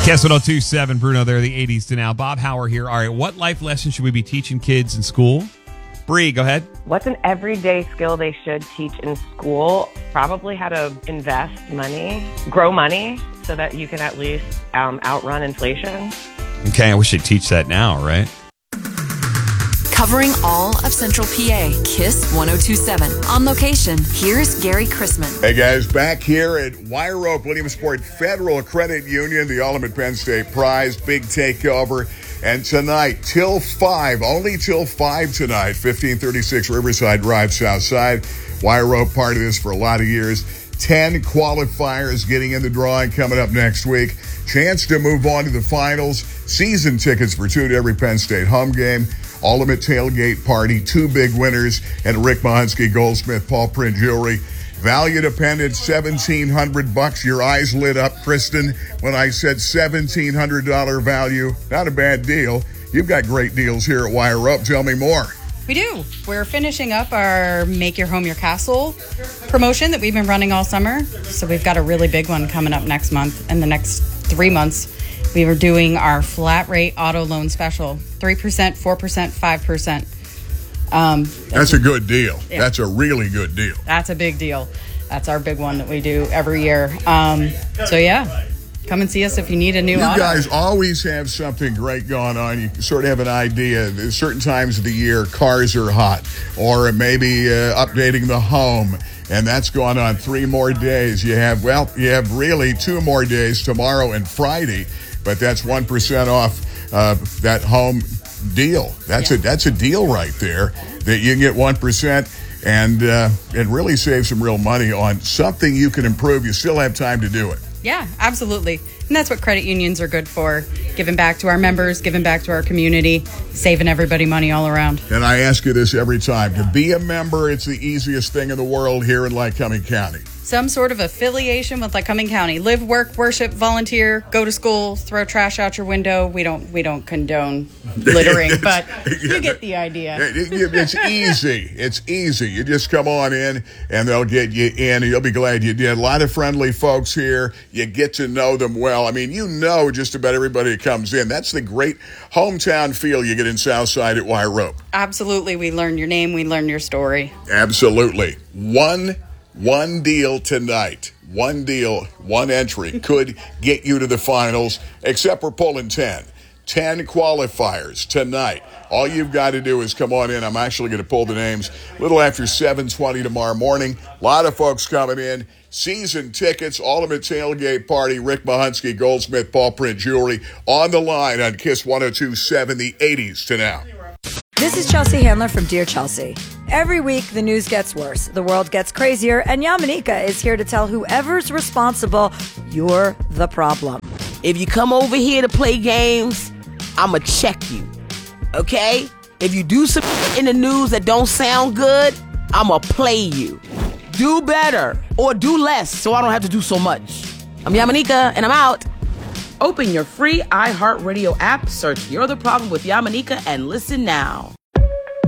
Kiss 102.7, Bruno there, the 80s to now. Bob Hauer here. All right, what life lesson should we be teaching kids in school? Bree, go ahead. What's an everyday skill they should teach in school? Probably how to invest money, grow money, so that you can at least outrun inflation. Okay, I wish they'd teach that now, right? Covering all of Central PA, Kiss 102.7. On location, here's Gary Chrisman. Hey guys, back here at Wire Rope Williamsport Federal Credit Union, the Ultimate Penn State Prize, big takeover. And tonight, till 5, only till 5 tonight, 1536 Riverside Drive, Southside. Wire Rope, part of this for a lot of years. 10 qualifiers getting in the drawing coming up next week. Chance to move on to the finals. Season tickets for 2 to every Penn State home game. Ultimate tailgate party, 2 big winners, and Rick Mahunsky Goldsmith Paul Print Jewelry. Value dependent, $1,700. Your eyes lit up, Kristen, when I said $1,700 value. Not a bad deal. You've got great deals here at Wire Rope. Tell me more. We do. We're finishing up our Make Your Home Your Castle promotion that we've been running all summer. So we've got a really big one coming up next month. And the next 3 months, we were doing our flat rate auto loan special. 3%, 4%, 5%. That's a good deal. Yeah. That's a really good deal. That's a big deal. That's our big one that we do every year. So yeah, come and see us if you need a new auto. You guys always have something great going on. You sort of have an idea. There's certain times of the year, cars are hot, or maybe updating the home. And that's going on 3 more days. You have really 2 more days, tomorrow and Friday, but that's 1% off that home deal. That's a deal right there that you can get 1% and really save some real money on something you can improve. You still have time to do it. Yeah, absolutely. And that's what credit unions are good for. Giving back to our members, giving back to our community, saving everybody money all around. And I ask you this every time. To be a member, it's the easiest thing in the world here in Lycoming County. Some sort of affiliation with Lycoming County. Live, work, worship, volunteer, go to school, throw trash out your window. We don't condone littering, but you get the idea. It's easy. It's easy. You just come on in, and they'll get you in. You'll be glad you did. A lot of friendly folks here. You get to know them well. I mean, you know just about everybody that comes in. That's the great hometown feel you get in Southside at Wire Rope. Absolutely. We learn your name. We learn your story. Absolutely. One deal tonight, one deal, one entry could get you to the finals, except we're pulling 10. 10 qualifiers tonight. All you've got to do is come on in. I'm actually going to pull the names a little after 7:20 tomorrow morning. A lot of folks coming in. Season tickets, Ultimate Tailgate Party, Rick Mahunsky, Goldsmith, Paul Print Jewelry on the line on Kiss 102.7, the 80s to now. This is Chelsea Handler from Dear Chelsea. Every week, the news gets worse, the world gets crazier, and Yamanika is here to tell whoever's responsible, you're the problem. If you come over here to play games, I'ma check you, okay? If you do some in the news that don't sound good, I'ma play you. Do better, or do less, so I don't have to do so much. I'm Yamanika, and I'm out. Open your free iHeartRadio app, search You're the Problem with Yamanika, and listen now.